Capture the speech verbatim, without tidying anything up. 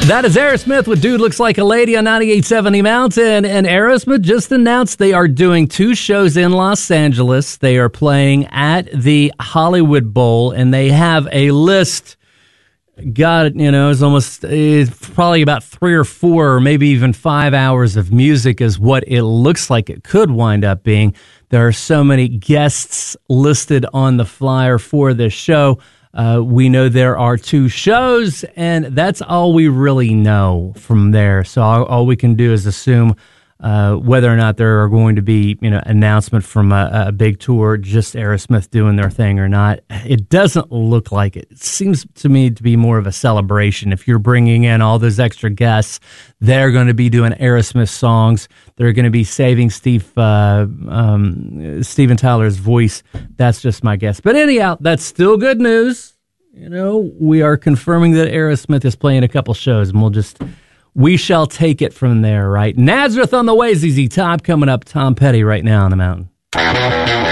That is Aerosmith with Dude Looks Like a Lady on ninety-eight point seven The Mountain. And Aerosmith just announced they are doing two shows in Los Angeles. They are playing at the Hollywood Bowl, and they have a list. God, you know, it's almost it's probably about three or four or maybe even five hours of music is what it looks like it could wind up being. There are so many guests listed on the flyer for this show. Uh, we know there are two shows, and that's all we really know from there. So all, all we can do is assume uh, whether or not there are going to be, you know, announcement from a, a big tour, just Aerosmith doing their thing or not. It doesn't look like it. It seems to me to be more of a celebration. If you're bringing in all those extra guests, they're going to be doing Aerosmith songs. They're going to be saving Steve, uh, um, Steven Tyler's voice. That's just my guess. But anyhow, that's still good news. You know, we are confirming that Aerosmith is playing a couple shows, and we'll just, we shall take it from there, right? Nazareth on the way, Z Z Top coming up. Tom Petty right now on the mountain.